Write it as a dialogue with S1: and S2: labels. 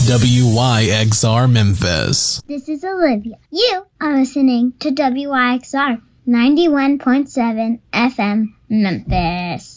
S1: WYXR Memphis.
S2: This is Olivia. You are listening to WYXR 91.7 FM Memphis.